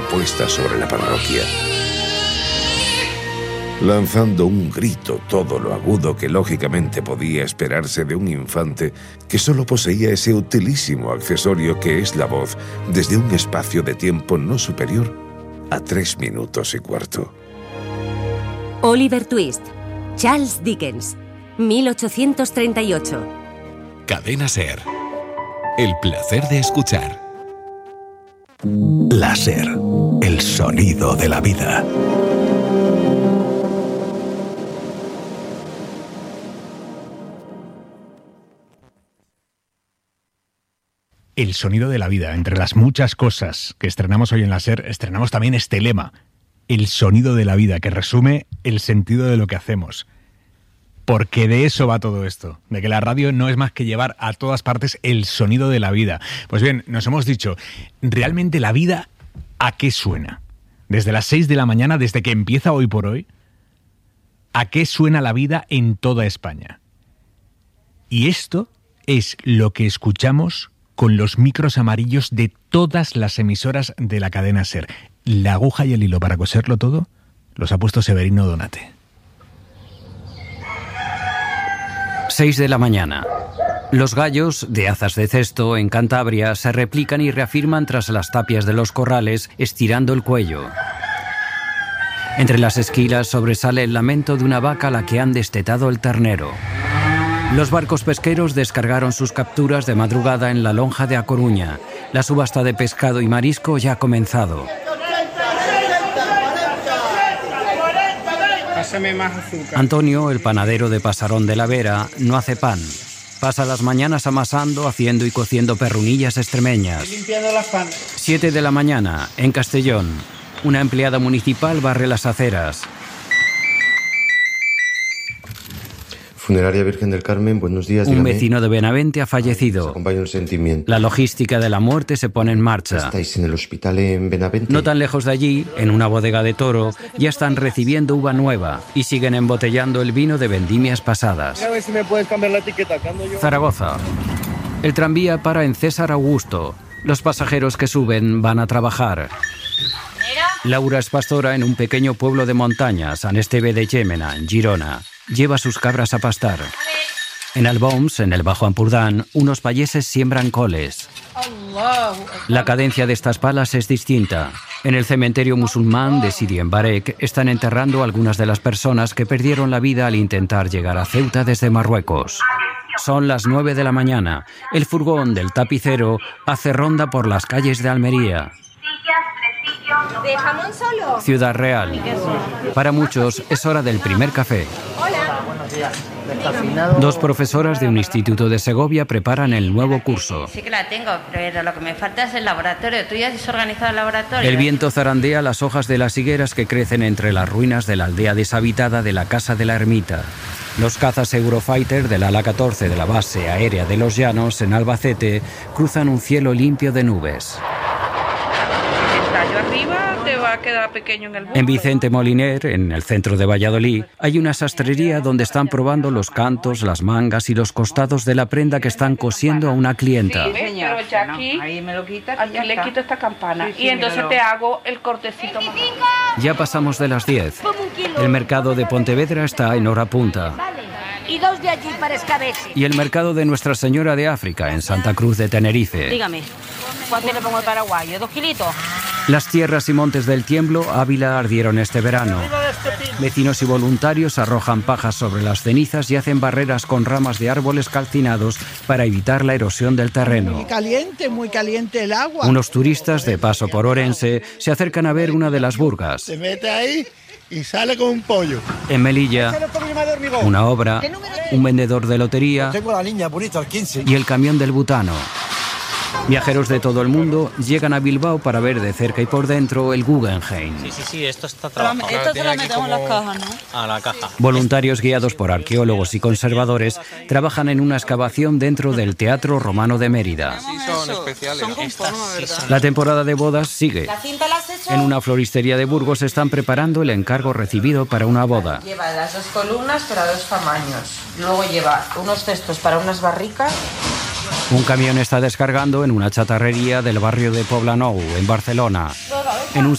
puesta sobre la parroquia, lanzando un grito todo lo agudo que lógicamente podía esperarse de un infante que solo poseía ese utilísimo accesorio que es la voz desde un espacio de tiempo no superior a 3 minutos y cuarto. Oliver Twist, Charles Dickens, 1838. Cadena SER. El placer de escuchar. La SER, el sonido de la vida. El sonido de la vida. Entre las muchas cosas que estrenamos hoy en la SER, estrenamos también este lema, el sonido de la vida, que resume el sentido de lo que hacemos. Porque de eso va todo esto, de que la radio no es más que llevar a todas partes el sonido de la vida. Pues bien, nos hemos dicho, ¿realmente la vida a qué suena? Desde las 6 de la mañana, desde que empieza Hoy por Hoy, ¿a qué suena la vida en toda España? Y esto es lo que escuchamos con los micros amarillos de todas las emisoras de la cadena SER. La aguja y el hilo para coserlo todo los ha puesto Severino Donate. 6 de la mañana. Los gallos de Azas de Cesto, en Cantabria, se replican y reafirman tras las tapias de los corrales, estirando el cuello. Entre las esquilas sobresale el lamento de una vaca a la que han destetado el ternero. Los barcos pesqueros descargaron sus capturas de madrugada en la lonja de A Coruña. La subasta de pescado y marisco ya ha comenzado. Antonio, el panadero de Pasarón de la Vera, no hace pan. Pasa las mañanas amasando, haciendo y cociendo perrunillas extremeñas. 7 de la mañana, en Castellón. Una empleada municipal barre las aceras. Funeraria Virgen del Carmen, buenos días. Un vecino de Benavente ha fallecido. Acompaña un sentimiento. La logística de la muerte se pone en marcha. ¿Estáis en el hospital en Benavente? No tan lejos de allí, en una bodega de Toro, ya están recibiendo uva nueva y siguen embotellando el vino de vendimias pasadas. A ver si me puedes cambiar la etiqueta. Zaragoza. El tranvía para en César Augusto. Los pasajeros que suben van a trabajar. Laura es pastora en un pequeño pueblo de montaña, San Esteve de Llémena, en Girona. Lleva sus cabras a pastar. En Alboms, en el Bajo Ampurdán, unos payeses siembran coles. La cadencia de estas palas es distinta. En el cementerio musulmán de Sidi en Barek están enterrando a algunas de las personas que perdieron la vida al intentar llegar a Ceuta desde Marruecos. Son las 9 de la mañana. El furgón del tapicero hace ronda por las calles de Almería. ¿De jamón solo? Ciudad Real. Para muchos es hora del primer café. Hola. Buenos días. 2 profesoras de un instituto de Segovia preparan el nuevo curso. Sí que la tengo, pero lo que me falta es el laboratorio. ¿Tú ya has organizado el laboratorio? El viento zarandea las hojas de las higueras que crecen entre las ruinas de la aldea deshabitada de la Casa de la Ermita. Los cazas Eurofighter del ala 14 de la base aérea de Los Llanos, en Albacete, cruzan un cielo limpio de nubes. Va a quedar pequeño en el En Vicente Moliner, en el centro de Valladolid, hay una sastrería donde están probando los cantos, las mangas y los costados de la prenda que están cosiendo a una clienta. Sí, pero ya aquí, ahí me lo quitas, aquí le quito esta campana y entonces te hago el cortecito más. Ya pasamos de las 10. El mercado de Pontevedra está en hora punta. Y 2 de allí para escabeche. Y el mercado de Nuestra Señora de África, en Santa Cruz de Tenerife. Dígame, ¿cuánto le pongo el paraguayo? ¿2 kilitos? Las tierras y montes del Tiemblo, Ávila, ardieron este verano. Vecinos y voluntarios arrojan pajas sobre las cenizas y hacen barreras con ramas de árboles calcinados para evitar la erosión del terreno. Muy caliente el agua. Unos turistas de paso por Orense se acercan a ver una de las burgas. Se mete ahí y sale con un pollo. En Melilla, una obra, un vendedor de lotería Tengo la niña bonita, el 15. y el camión del butano. Viajeros de todo el mundo llegan a Bilbao para ver de cerca y por dentro el Guggenheim. Sí, esto está trabajado. Esto se lo metemos en las cajas, ¿no? A la caja. Voluntarios guiados por arqueólogos y conservadores trabajan en una excavación dentro del Teatro Romano de Mérida. Sí, son especiales. La temporada de bodas sigue. En una floristería de Burgos están preparando el encargo recibido para una boda. Lleva las 2 columnas para 2 tamaños. Luego lleva unos cestos para unas barricas. Un camión está descargando en una chatarrería del barrio de Poblenou, en Barcelona.